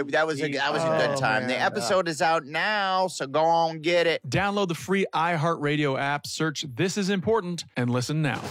That was a good time. Man. The episode is out now, so go on get it. Download the free iHeartRadio app, search This Is Important, and listen now.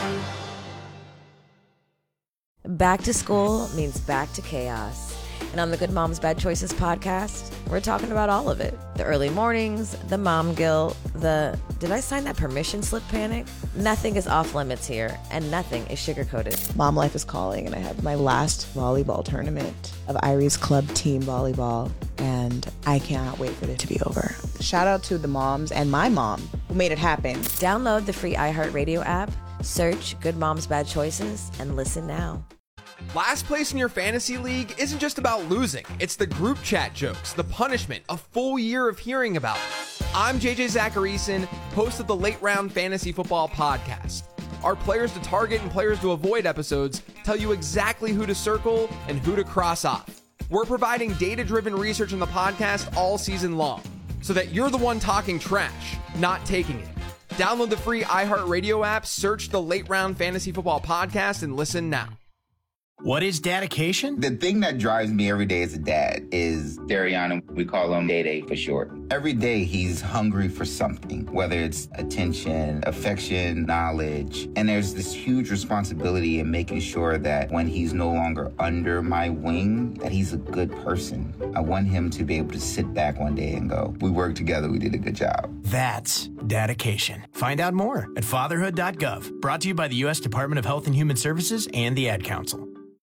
Back to school means back to chaos. And on the Good Moms Bad Choices podcast, we're talking about all of it. The early mornings, the mom guilt, the did I sign that permission slip panic? Nothing is off limits here, and nothing is sugar-coated. Mom life is calling, and I have my last volleyball tournament of Irie's Club team volleyball, and I cannot wait for it to be over. Shout out to the moms and my mom who made it happen. Download the free iHeartRadio app, search Good Moms Bad Choices, and listen now. Last place in your fantasy league isn't just about losing. It's the group chat jokes, the punishment, a full year of hearing about it. I'm JJ Zacharyson, host of the Late Round Fantasy Football Podcast. Our players to target and players to avoid episodes tell you exactly who to circle and who to cross off. We're providing data-driven research in the podcast all season long, so that you're the one talking trash, not taking it. Download the free iHeartRadio app, search the Late Round Fantasy Football Podcast, and listen now. What is dedication? The thing that drives me every day as a dad is Dariana. We call him Day for short. Every day he's hungry for something, whether it's attention, affection, knowledge. And there's this huge responsibility in making sure that when he's no longer under my wing, that he's a good person. I want him to be able to sit back one day and go, we worked together, we did a good job. That's dedication. Find out more at fatherhood.gov. Brought to you by the U.S. Department of Health and Human Services and the Ad Council.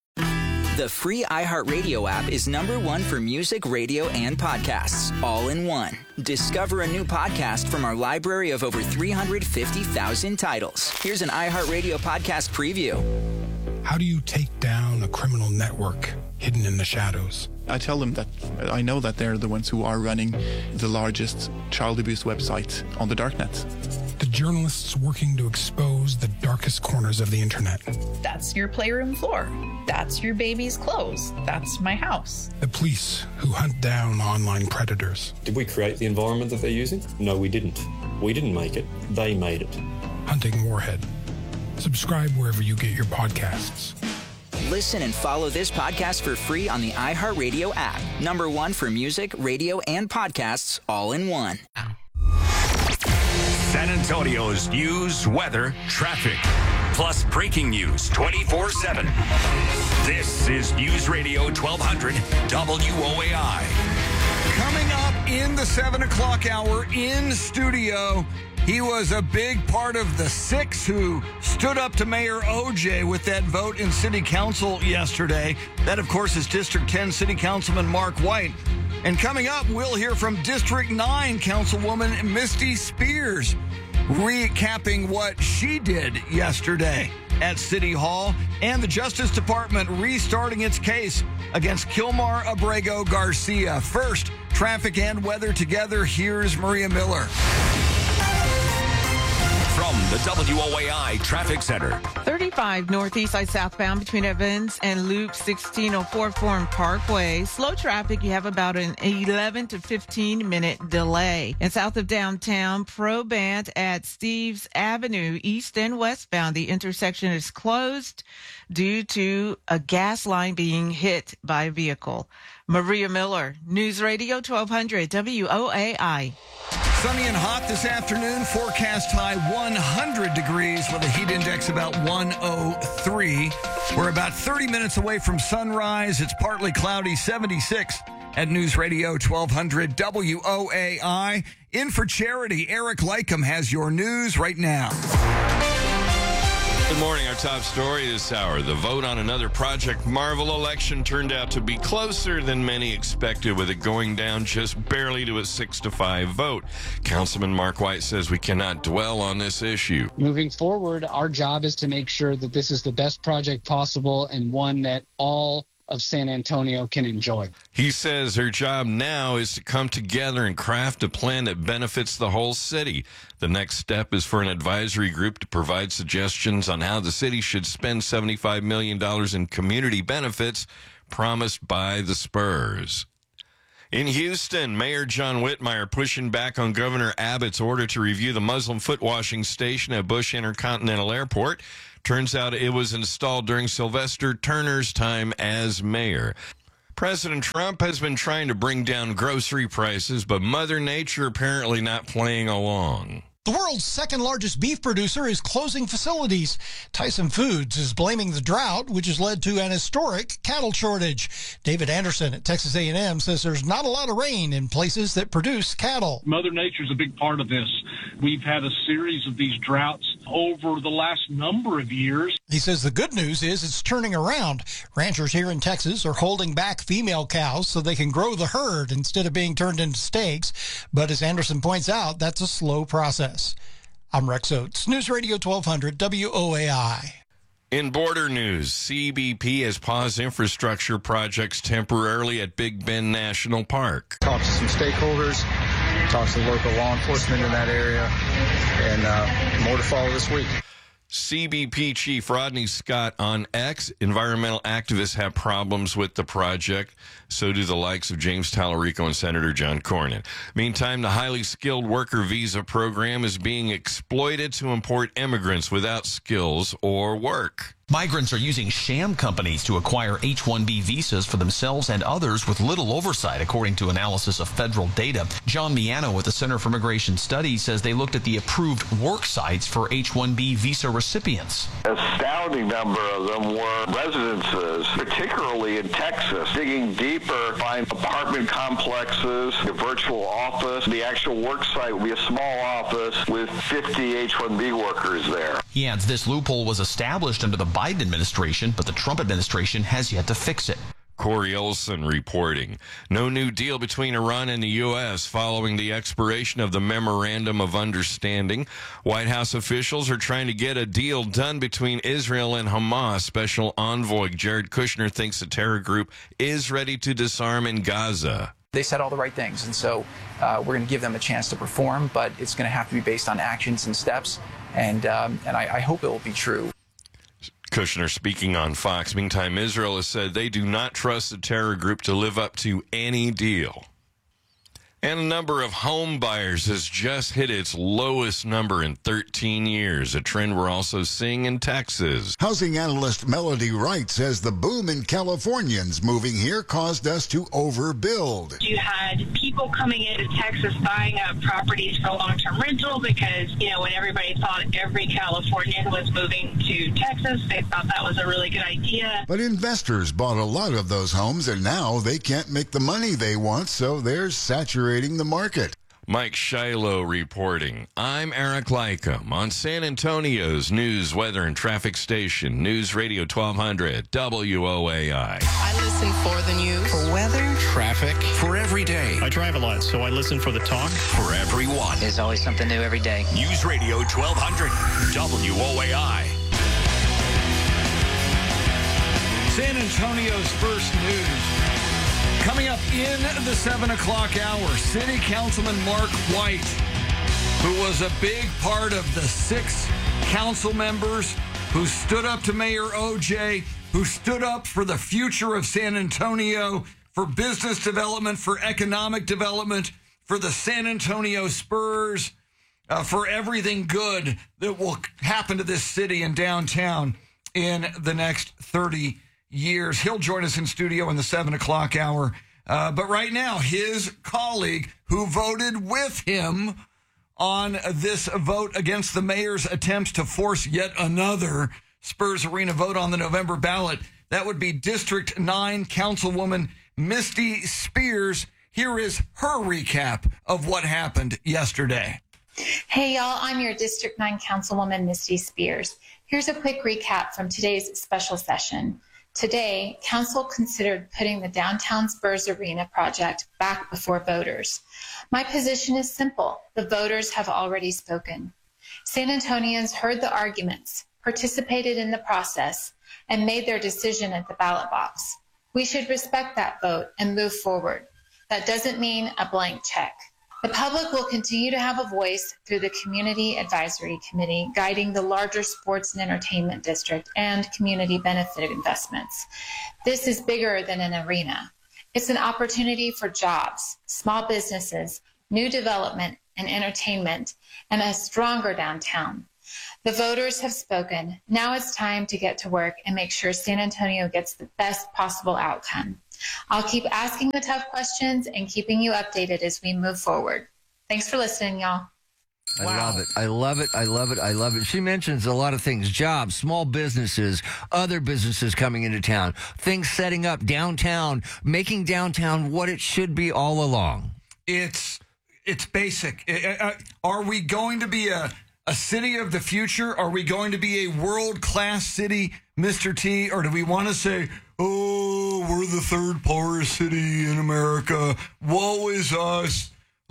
The free iHeartRadio app is #1 for music, radio, and podcasts, all in one. Discover a new podcast from our library of over 350,000 titles. Here's an iHeartRadio podcast preview. How do you take down a criminal network hidden in the shadows? I tell them that I know that they're the ones who are running the largest child abuse website on the darknet. The journalists working to expose the darkest corners of the internet. That's your playroom floor. That's your baby's clothes. That's my house. The police who hunt down online predators. Did we create the environment that they're using? No, we didn't. We didn't make it. They made it. Hunting Warhead. Subscribe wherever you get your podcasts. Listen and follow this podcast for free on the iHeartRadio app. #1 for music, radio, and podcasts, all in one. San Antonio's news, weather, traffic, plus breaking news 24/7. This is News Radio 1200 WOAI. Coming up in the 7 o'clock hour in studio, he was a big part of the 6 who stood up to Mayor OJ with that vote in City Council yesterday. That, of course, is District 10 City Councilman Mark White. And coming up, we'll hear from District 9 Councilwoman Misty Spears, recapping what she did yesterday at City Hall, and the Justice Department restarting its case against Kilmar Abrego Garcia. First, traffic and weather together. Here's Maria Miller. From the WOAI Traffic Center. 35 northeast side southbound between Evans and Loop 1604 Foreign Parkway. Slow traffic, you have about an 11 to 15 minute delay. And south of downtown, Probant at Steves Avenue, east and westbound. The intersection is closed due to a gas line being hit by a vehicle. Maria Miller, News Radio 1200 WOAI. Sunny and hot this afternoon. Forecast high 100 degrees with a heat index about 103. We're about 30 minutes away from sunrise. It's partly cloudy, 76 at News Radio 1200 WOAI. In for charity, Eric Lycum has your news right now. Good morning. Our top story this hour. The vote on another Project Marvel election turned out to be closer than many expected, with it going down just barely to a 6-5 vote. Councilman Mark White says we cannot dwell on this issue. Moving forward, our job is to make sure that this is the best project possible and one that all of San Antonio can enjoy. He says her job now is to come together and craft a plan that benefits the whole city. The next step is for an advisory group to provide suggestions on how the city should spend $75 million in community benefits promised by the Spurs. In Houston, Mayor John Whitmire pushing back on Governor Abbott's order to review the Muslim foot washing station at Bush Intercontinental Airport. Turns out it was installed during Sylvester Turner's time as mayor. President Trump has been trying to bring down grocery prices, but Mother Nature apparently not playing along. The world's second largest beef producer is closing facilities. Tyson Foods is blaming the drought, which has led to an historic cattle shortage. David Anderson at Texas A&M says there's not a lot of rain in places that produce cattle. Mother Nature's a big part of this. We've had a series of these droughts over the last number of years. He says the good news is it's turning around. Ranchers here in Texas are holding back female cows so they can grow the herd instead of being turned into steaks. But as Anderson points out, that's a slow process. I'm Rex Oates, News Radio 1200 WOAI. In border news, CBP has paused infrastructure projects temporarily at Big Bend National Park. Talked to some stakeholders, talked to local law enforcement in that area, and more to follow this week. CBP Chief Rodney Scott on X. Environmental activists have problems with the project. So do the likes of James Tallarico and Senator John Cornyn. Meantime, the highly skilled worker visa program is being exploited to import immigrants without skills or work. Migrants are using sham companies to acquire H-1B visas for themselves and others with little oversight, according to analysis of federal data. John Miano with the Center for Immigration Studies says they looked at the approved work sites for H-1B visa recipients. An astounding number of them were residences, particularly in Texas, digging deeper, find apartment complexes, a virtual office. The actual work site would be a small office with 50 H-1B workers there. He adds this loophole was established under the Biden administration, but the Trump administration has yet to fix it. Corey Olson reporting. No new deal between Iran and the U.S. following the expiration of the Memorandum of Understanding. White House officials are trying to get a deal done between Israel and Hamas. Special envoy Jared Kushner thinks the terror group is ready to disarm in Gaza. They said all the right things, and so we're going to give them a chance to perform, but it's going to have to be based on actions and steps, and I hope it will be true. Kushner speaking on Fox. Meantime, Israel has said they do not trust the terror group to live up to any deal. And a number of home buyers has just hit its lowest number in 13 years, a trend we're also seeing in Texas. Housing analyst Melody Wright says the boom in Californians moving here caused us to overbuild. You had people coming into Texas buying up properties for long-term rental because, when everybody thought every Californian was moving to Texas, they thought that was a really good idea. But investors bought a lot of those homes, and now they can't make the money they want, so they're saturating the market. Mike Shiloh reporting. I'm Eric Lycum on San Antonio's news, weather, and traffic station, News Radio 1200 WOAI. I listen for the news, for weather, traffic, for every day. I drive a lot, so I listen for the talk. For everyone. There's always something new every day. News Radio 1200 WOAI. San Antonio's first news. Coming up in the 7 o'clock hour, City Councilman Mark White, who was a big part of the 6 council members who stood up to Mayor OJ, who stood up for the future of San Antonio, for business development, for economic development, for the San Antonio Spurs, for everything good that will happen to this city and downtown in the next 30 years. He'll join us in studio in the 7 o'clock hour. But right now, his colleague who voted with him on this vote against the mayor's attempts to force yet another Spurs Arena vote on the November ballot, that would be District 9 Councilwoman Misty Spears. Here is her recap of what happened yesterday. Hey, y'all. I'm your District 9 Councilwoman Misty Spears. Here's a quick recap from today's special session. Today, Council considered putting the downtown Spurs Arena project back before voters. My position is simple. The voters have already spoken. San Antonians heard the arguments, participated in the process, and made their decision at the ballot box. We should respect that vote and move forward. That doesn't mean a blank check. The public will continue to have a voice through the Community Advisory Committee guiding the larger sports and entertainment district and community benefit investments. This is bigger than an arena. It's an opportunity for jobs, small businesses, new development and entertainment, and a stronger downtown. The voters have spoken. Now it's time to get to work and make sure San Antonio gets the best possible outcome. I'll keep asking the tough questions and keeping you updated as we move forward. Thanks for listening, y'all. I love it. I love it. I love it. I love it. She mentions a lot of things: jobs, small businesses, other businesses coming into town, things setting up downtown, making downtown what it should be all along. It's basic. Are we going to be a city of the future? Are we going to be a world-class city, Mr. T? Or do we want to say, oh, we're the third poorest city in America. Woe is us.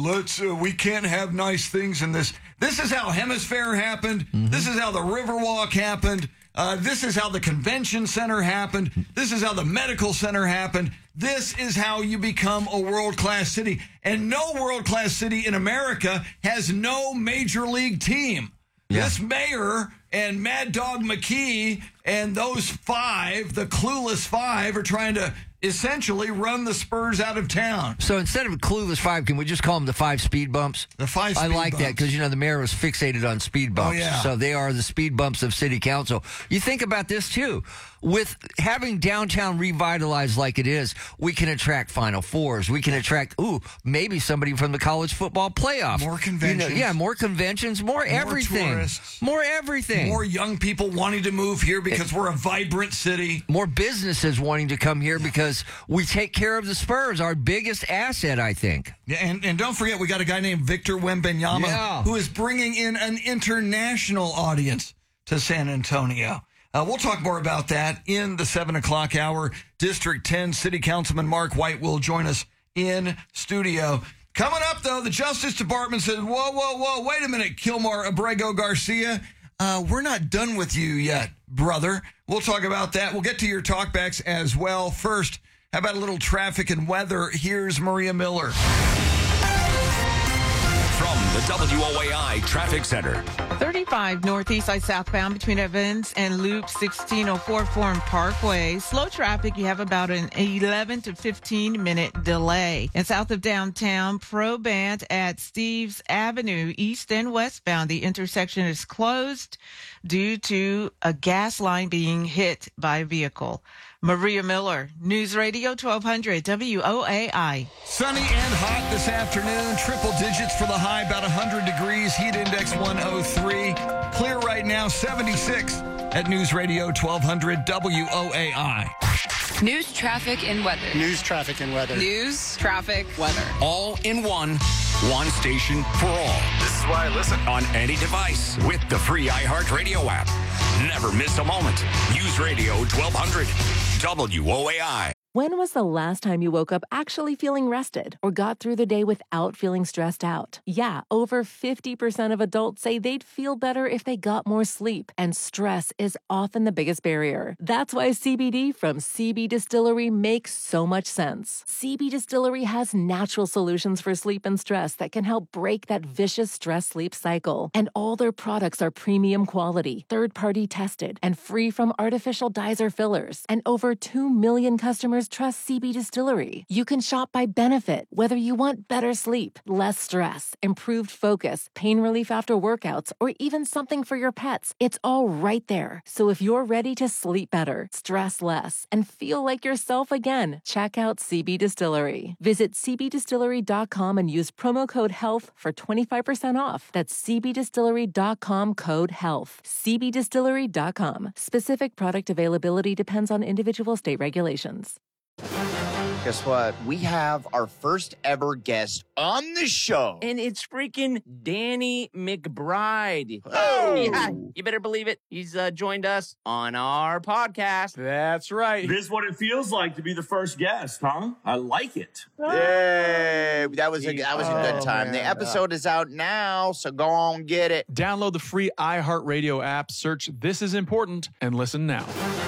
We can't have nice things in this. This is how Hemisphere happened. Mm-hmm. This is how the Riverwalk happened. This is how the convention center happened. This is how the medical center happened. This is how you become a world-class city. And no world-class city in America has no major league team. Yeah. This mayor and Mad Dog McKee and those five, the clueless five, are trying to essentially run the Spurs out of town. So instead of clueless five, can we just call them the 5 speed bumps? The 5 speed bumps. I like that because, the mayor was fixated on speed bumps. Oh, yeah. So they are the speed bumps of city council. You think about this, too. With having downtown revitalized like it is, we can attract Final Fours. We can attract, maybe somebody from the college football playoff. More conventions. More conventions, more everything. Tourists. More everything. More young people wanting to move here because we're a vibrant city. More businesses wanting to come here because we take care of the Spurs, our biggest asset, I think. Yeah, and don't forget, we got a guy named Victor Wembanyama who is bringing in an international audience to San Antonio. We'll talk more about that in the 7 o'clock hour. District 10 City Councilman Mark White will join us in studio. Coming up, though, the Justice Department said, whoa, wait a minute, Kilmar Abrego Garcia. We're not done with you yet, brother. We'll talk about that. We'll get to your talkbacks as well. First, how about a little traffic and weather? Here's Maria Miller. From the WOAI Traffic Center. 35 northeast side southbound between Evans and Loop 1604 Foreign Parkway. Slow traffic. You have about an 11 to 15 minute delay. And south of downtown, Probant at Steves Avenue, east and westbound. The intersection is closed due to a gas line being hit by a vehicle. Maria Miller, News Radio 1200 WOAI. Sunny and hot this afternoon. Triple digits for the high, about 100 degrees. Heat index 103. Clear right now, 76 at News Radio 1200 WOAI. News, traffic, and weather. News, traffic, and weather. News, traffic, weather. All in one station for all. This is why I listen on any device with the free iHeartRadio app. Never miss a moment. News Radio 1200 WOAI. When was the last time you woke up actually feeling rested or got through the day without feeling stressed out? Yeah, over 50% of adults say they'd feel better if they got more sleep, and stress is often the biggest barrier. That's why CBD from CB Distillery makes so much sense. CB Distillery has natural solutions for sleep and stress that can help break that vicious stress-sleep cycle. And all their products are premium quality, third-party tested, and free from artificial dyes or fillers. And over 2 million customers trust CB Distillery. You can shop by benefit, whether you want better sleep, less stress, improved focus, pain relief after workouts, or even something for your pets. It's all right there. So if you're ready to sleep better, stress less, and feel like yourself again, check out CB Distillery. Visit cbdistillery.com and use promo code HEALTH for 25% off. That's cbdistillery.com, code HEALTH. cbdistillery.com. Specific product availability depends on individual state regulations. Guess what? We have our first ever guest on the show. And it's freaking Danny McBride. Oh! Yeah, you better believe it. He's joined us on our podcast. That's right. This is what it feels like to be the first guest, huh? I like it. Yay! That was a good time. The episode is out now, so go on, get it. Download the free iHeartRadio app, search This Is Important, and listen now.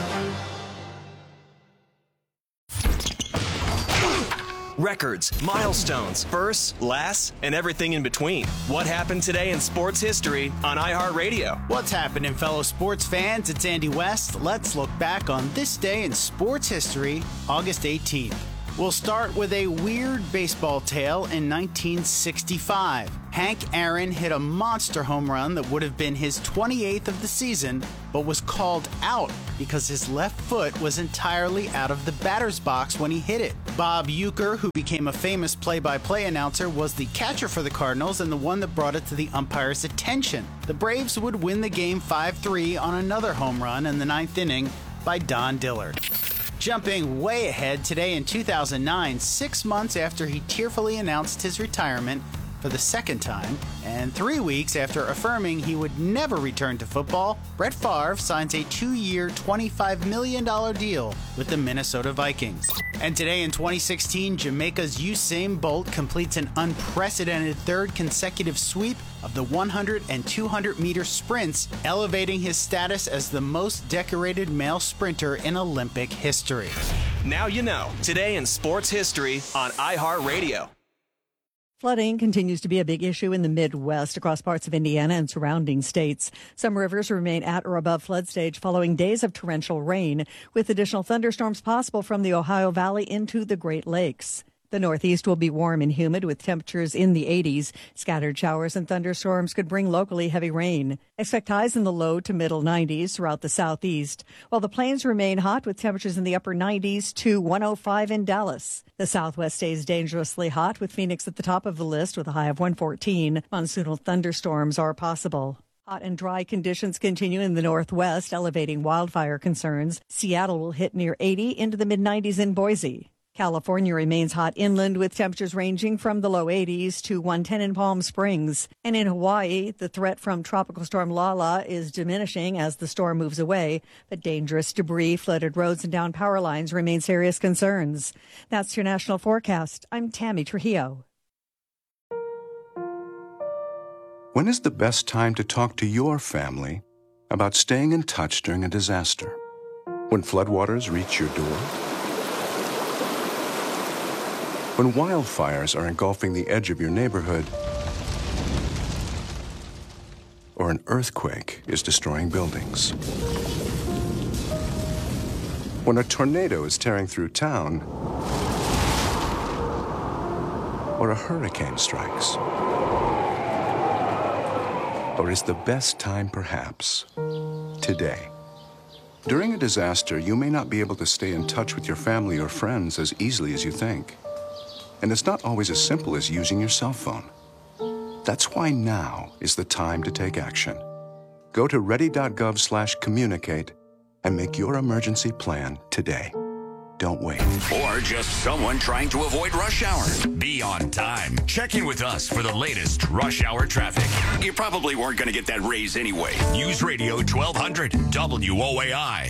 Records, milestones, firsts, lasts, and everything in between. What happened today in sports history on iHeartRadio? What's happening, fellow sports fans? It's Andy West. Let's look back on this day in sports history, August 18th. We'll start with a weird baseball tale in 1965. Hank Aaron hit a monster home run that would have been his 28th of the season but was called out because his left foot was entirely out of the batter's box when he hit it. Bob Uecker, who became a famous play-by-play announcer, was the catcher for the Cardinals and the one that brought it to the umpire's attention. The Braves would win the game 5-3 on another home run in the 9th inning by Don Dillard. Jumping way ahead, today in 2009, 6 months after he tearfully announced his retirement for the second time, and 3 weeks after affirming he would never return to football, Brett Favre signs a 2-year, $25 million deal with the Minnesota Vikings. And today in 2016, Jamaica's Usain Bolt completes an unprecedented third consecutive sweep of the 100 and 200-meter sprints, elevating his status as the most decorated male sprinter in Olympic history. Now you know, today in sports history on iHeartRadio. Flooding continues to be a big issue in the Midwest across parts of Indiana and surrounding states. Some rivers remain at or above flood stage following days of torrential rain, with additional thunderstorms possible from the Ohio Valley into the Great Lakes. The Northeast will be warm and humid with temperatures in the 80s. Scattered showers and thunderstorms could bring locally heavy rain. Expect highs in the low to middle 90s throughout the Southeast, while the plains remain hot with temperatures in the upper 90s to 105 in Dallas. The Southwest stays dangerously hot with Phoenix at the top of the list with a high of 114. Monsoonal thunderstorms are possible. Hot and dry conditions continue in the Northwest, elevating wildfire concerns. Seattle will hit near 80 into the mid-90s in Boise. California remains hot inland with temperatures ranging from the low 80s to 110 in Palm Springs. And in Hawaii, the threat from Tropical Storm Lala is diminishing as the storm moves away, but dangerous debris, flooded roads, and downed power lines remain serious concerns. That's your national forecast. I'm Tammy Trujillo. When is the best time to talk to your family about staying in touch during a disaster? When floodwaters reach your door? When wildfires are engulfing the edge of your neighborhood, or an earthquake is destroying buildings. When a tornado is tearing through town, or a hurricane strikes. Or is the best time perhaps today? During a disaster, you may not be able to stay in touch with your family or friends as easily as you think. And it's not always as simple as using your cell phone. That's why now is the time to take action. Go to ready.gov/communicate and make your emergency plan today. Don't wait. Or just someone trying to avoid rush hour. Be on time. Check in with us for the latest rush hour traffic. You probably weren't going to get that raise anyway. News Radio 1200 WOAI.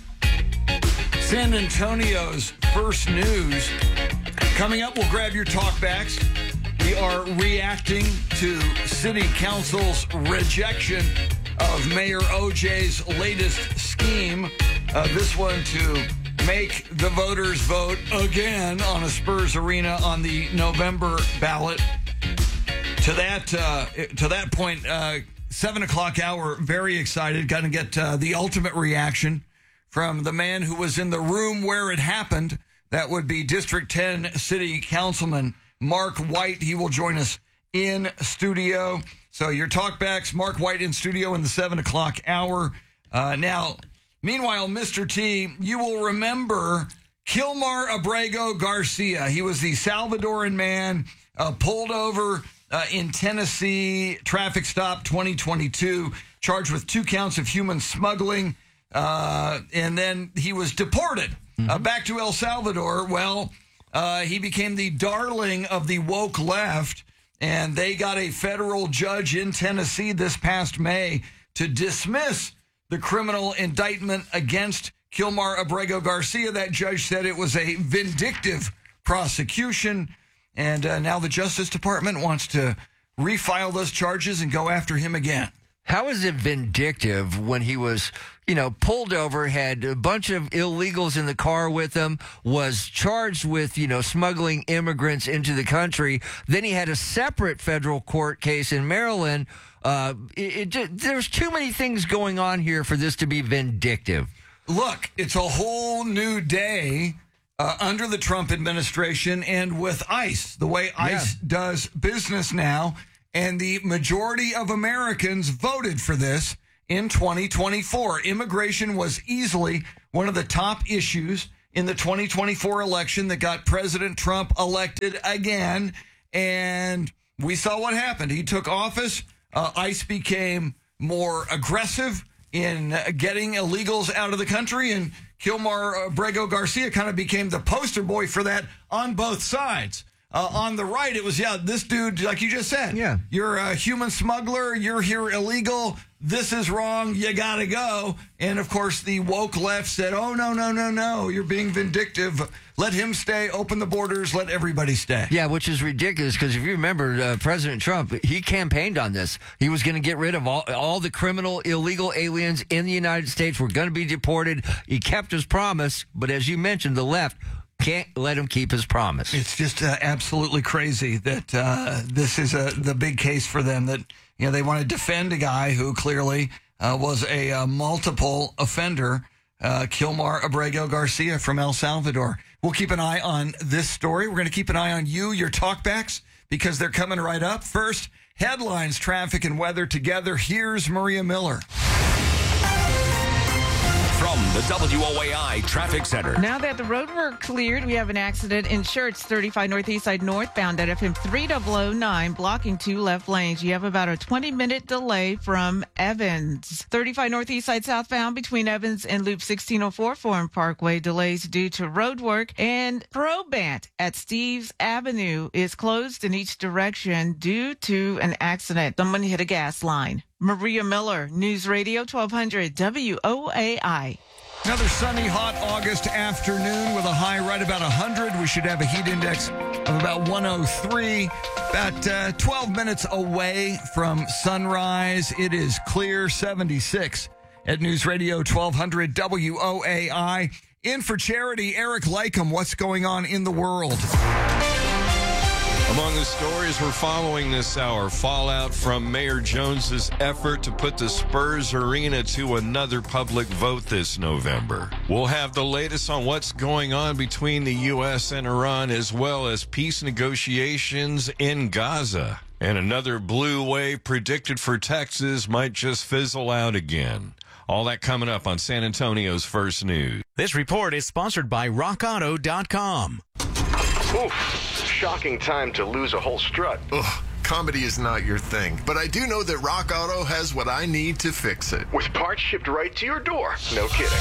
San Antonio's first news. Coming up, we'll grab your talkbacks. We are reacting to City Council's rejection of Mayor OJ's latest scheme. This one to make the voters vote again on a Spurs arena on the November ballot. To that point, 7 o'clock hour, very excited. Got to get the ultimate reaction from the man who was in the room where it happened. That would be District 10 City Councilman Mark White. He will join us in studio. So your talkbacks, Mark White in studio in the 7 o'clock hour. Now, meanwhile, Mr. T, you will remember Kilmar Abrego Garcia. He was the Salvadoran man pulled over in Tennessee, traffic stop 2022, charged with 2 counts of human smuggling. And then he was deported back to El Salvador. Well, he became the darling of the woke left, and they got a federal judge in Tennessee this past May to dismiss the criminal indictment against Kilmar Abrego Garcia. That judge said it was a vindictive prosecution, and now the Justice Department wants to refile those charges and go after him again. How is it vindictive when he was, pulled over, had a bunch of illegals in the car with him, was charged with, smuggling immigrants into the country. Then he had a separate federal court case in Maryland. There's too many things going on here for this to be vindictive. Look, it's a whole new day under the Trump administration and with ICE, the way ICE does business now. And the majority of Americans voted for this in 2024. Immigration was easily one of the top issues in the 2024 election that got President Trump elected again. And we saw what happened. He took office. ICE became more aggressive in getting illegals out of the country, and Kilmar Abrego Garcia kind of became the poster boy for that on both sides. On the right, it was, this dude, like you just said, you're a human smuggler, you're here illegal, this is wrong, you gotta go. And of course, the woke left said, oh, no, you're being vindictive. Let him stay, open the borders, let everybody stay. Yeah, which is ridiculous, because if you remember, President Trump, he campaigned on this. He was going to get rid of all the criminal, illegal aliens in the United States were going to be deported. He kept his promise, but as you mentioned, the left can't let him keep his promise. It's just absolutely crazy that this is the big case for them, that they want to defend a guy who clearly was a multiple offender, Kilmar Abrego Garcia from El Salvador. We'll keep an eye on this story. We're going to keep an eye on your talkbacks, because they're coming right up. First, headlines, traffic, and weather together. Here's Maria Miller. From the WOAI Traffic Center. Now that the road work cleared, we have an accident in Church, 35 Northeast Side northbound at FM 3009, blocking 2 left lanes. You have about a 20-minute delay from Evans. 35 Northeast Side southbound between Evans and Loop 1604 Foreign Parkway, delays due to road work. And Probant at Steves Avenue is closed in each direction due to an accident. Someone hit a gas line. Maria Miller, News Radio 1200 WOAI. Another sunny, hot August afternoon with a high right about 100. We should have a heat index of about 103. About 12 minutes away from sunrise. It is clear, 76 at News Radio 1200 WOAI. In for charity, Eric Lakem, what's going on in the world? Among the stories we're following this hour, fallout from Mayor Jones's effort to put the Spurs Arena to another public vote this November. We'll have the latest on what's going on between the U.S. and Iran, as well as peace negotiations in Gaza. And another blue wave predicted for Texas might just fizzle out again. All that coming up on San Antonio's First News. This report is sponsored by RockAuto.com. Oof. Shocking time to lose a whole strut. Ugh, comedy is not your thing, but I do know that Rock Auto has what I need to fix it. With parts shipped right to your door. No kidding.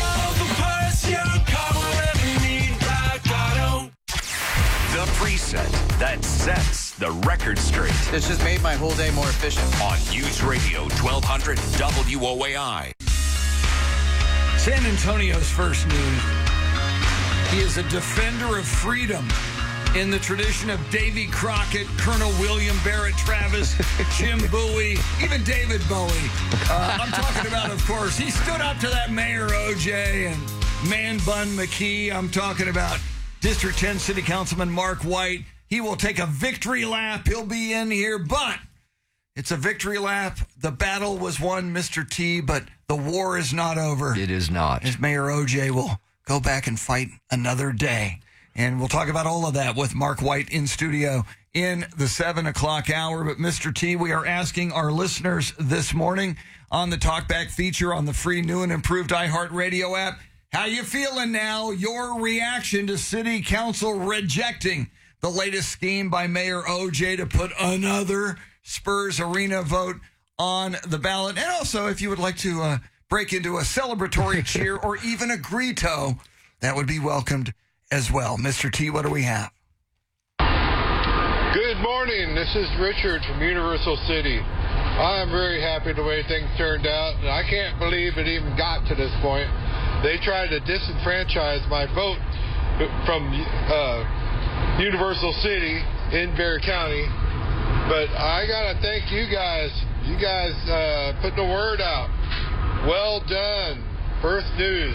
The preset that sets the record straight. It's just made my whole day more efficient. On News Radio 1200 WOAI. San Antonio's First News. He is a defender of freedom in the tradition of Davy Crockett, Colonel William Barrett Travis, Jim Bowie, even David Bowie. I'm talking about, of course, he stood up to that Mayor OJ and Man Bun McKee. I'm talking about District 10 City Councilman Mark White. He will take a victory lap. He'll be in here, but it's a victory lap. The battle was won, Mr. T, but the war is not over. It is not. As Mayor OJ will go back and fight another day. And we'll talk about all of that with Mark White in studio in the 7 o'clock hour. But Mr. T, we are asking our listeners this morning on the Talkback feature on the free new and improved iHeartRadio app, how you feeling now? Your reaction to City Council rejecting the latest scheme by Mayor OJ to put another Spurs Arena vote on the ballot. And also, if you would like to break into a celebratory cheer or even a grito, that would be welcomed as well. Mr. T, what do we have? Good morning. This is Richard from Universal City. I am very happy the way things turned out, and I can't believe it even got to this point. They tried to disenfranchise my vote from Universal City in Bexar County, but I got to thank you guys. You guys put the word out. Well done. First News.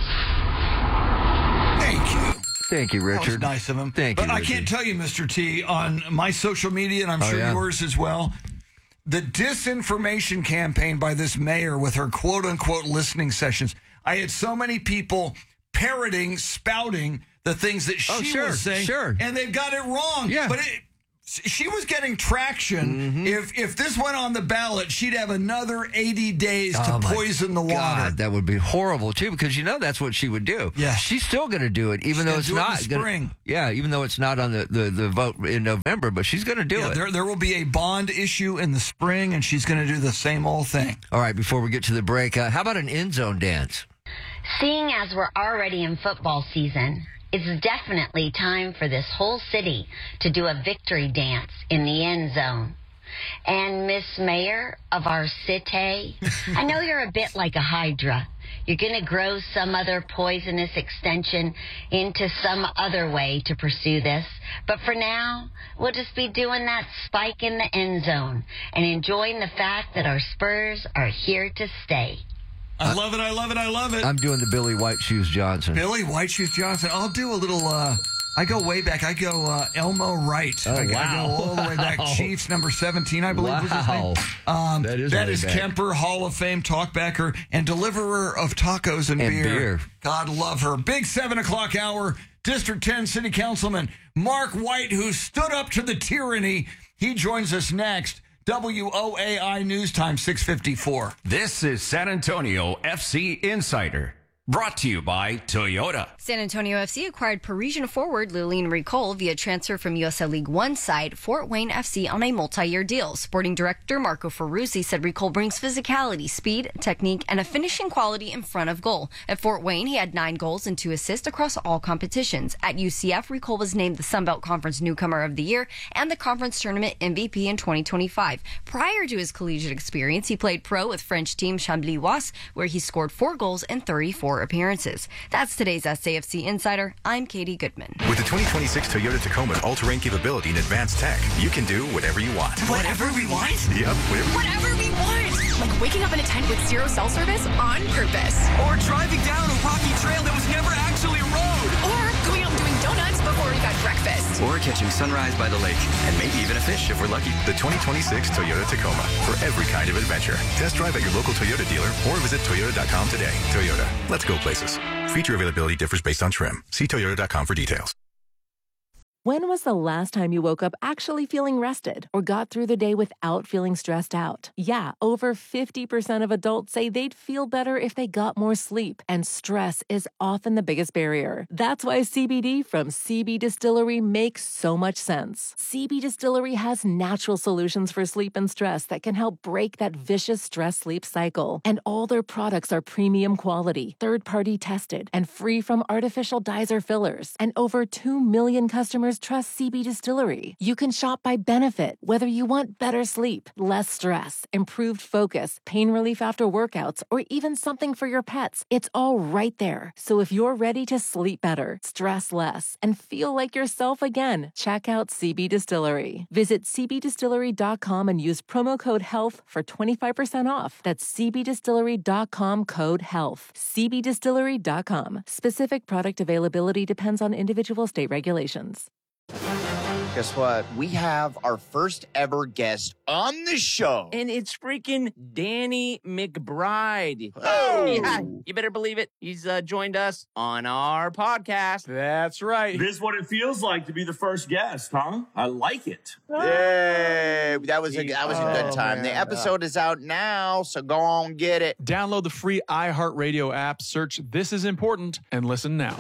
Thank you. Thank you, Richard. That was nice of him. Thank you, But I Richard. can't tell you, Mr. T, on my social media, and I'm sure yours as well, the disinformation campaign by this mayor with her quote-unquote listening sessions, I had so many people parroting, spouting the things that she was saying, and they've got it wrong. Yeah. But she was getting traction. If this went on the ballot, she'd have another 80 days to poison the water. God, that would be horrible too, because that's what she would do. Yeah, she's still going to do it, even though it's not spring. Even though it's not on the vote in November, but she's going to do it. There will be a bond issue in the spring, and she's going to do the same old thing. All right, before we get to the break, how about an end zone dance? Seeing as we're already in football season, it's definitely time for this whole city to do a victory dance in the end zone. And Miss Mayor of our city, I know you're a bit like a hydra. You're going to grow some other poisonous extension into some other way to pursue this. But for now, we'll just be doing that spike in the end zone and enjoying the fact that our Spurs are here to stay. I love it, I love it, I love it. I'm doing the Billy White Shoes Johnson. Billy White Shoes Johnson. I'll do a little, I go way back. I go Elmo Wright. I go all the way back. Chiefs, number 17, I believe was his name. That is Kemper, Hall of Fame talkbacker and deliverer of tacos and beer. God love her. Big 7 o'clock hour. District 10 City Councilman Mark White, who stood up to the tyranny. He joins us next. WOAI News Time 6:54. This is San Antonio FC Insider. Brought to you by Toyota. San Antonio FC acquired Parisian forward Lilian Ricol via transfer from USL League One side Fort Wayne FC on a multi-year deal. Sporting director Marco Ferruzzi said Ricol brings physicality, speed, technique, and a finishing quality in front of goal. At Fort Wayne, he had 9 goals and 2 assists across all competitions. At UCF, Ricol was named the Sunbelt Conference Newcomer of the Year and the Conference Tournament MVP in 2025. Prior to his collegiate experience, he played pro with French team Chambly-Wass, where he scored 4 goals and 34 appearances. That's today's SAFC Insider. I'm Katie Goodman. With the 2026 Toyota Tacoma all-terrain capability and advanced tech, you can do whatever you want. Whatever we want? Yep, whatever we want. Like waking up in a tent with 0 cell service on purpose. Or driving down a rocky trail that was never actually a road. Or going out and doing donuts before we got breakfast. Or catching sunrise by the lake. And maybe even a fish if we're lucky. The 2026 Toyota Tacoma. For every kind of adventure. Test drive at your local Toyota dealer or visit Toyota.com today. Toyota. Let's go places. Feature availability differs based on trim. See Toyota.com for details. When was the last time you woke up actually feeling rested or got through the day without feeling stressed out? Yeah, over 50% of adults say they'd feel better if they got more sleep, and stress is often the biggest barrier. That's why CBD from CB Distillery makes so much sense. CB Distillery has natural solutions for sleep and stress that can help break that vicious stress-sleep cycle. And all their products are premium quality, third-party tested, and free from artificial dyes or fillers. And over 2 million customers trust CB Distillery. You can shop by benefit, whether you want better sleep, less stress, improved focus, pain relief after workouts, or even something for your pets. It's all right there. So if you're ready to sleep better, stress less, and feel like yourself again, check out CB Distillery. Visit cbdistillery.com and use promo code HEALTH for 25% off. That's cbdistillery.com code HEALTH. cbdistillery.com. Specific product availability depends on individual state regulations. Guess what? We have our first ever guest on the show. And it's freaking Danny McBride. Oh! Yeah, you better believe it. He's joined us on our podcast. That's right. This is what it feels like to be the first guest, huh? I like it. Yay! That was a good time. The episode is out now, so go on get it. Download the free iHeartRadio app, search This Is Important, and listen now.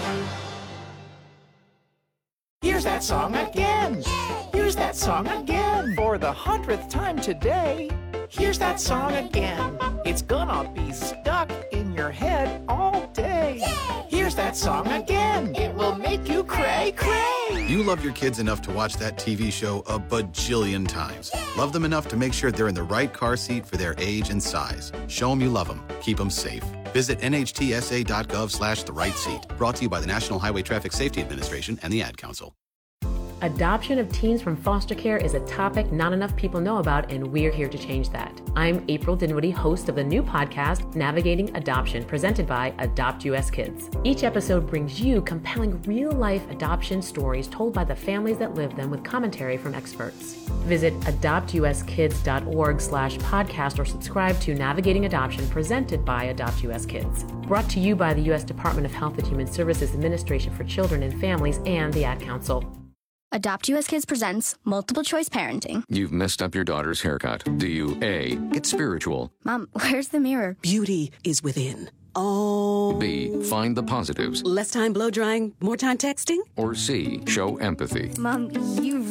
Here's that song again. Here's that song again. For the 100th time today. Here's that song again. It's gonna be stuck in your head all day. Here's that song again. It will make you cray, cray. You love your kids enough to watch that TV show a bajillion times. Love them enough to make sure they're in the right car seat for their age and size. Show them you love them. Keep them safe. Visit nhtsa.gov/the-right-seat. Brought to you by the National Highway Traffic Safety Administration and the Ad Council. Adoption of teens from foster care is a topic not enough people know about, and we're here to change that. I'm April Dinwiddie, host of the new podcast, Navigating Adoption, presented by Adopt US Kids. Each episode brings you compelling real-life adoption stories told by the families that live them with commentary from experts. Visit adoptuskids.org/podcast or subscribe to Navigating Adoption, presented by Adopt US Kids. Brought to you by the U.S. Department of Health and Human Services Administration for Children and Families and the Ad Council. Adopt US Kids presents Multiple Choice Parenting. You've messed up your daughter's haircut. Do you A, get spiritual? Mom, where's the mirror? Beauty is within. Oh. B, find the positives? Less time blow drying, more time texting? Or C, show empathy? Mom, you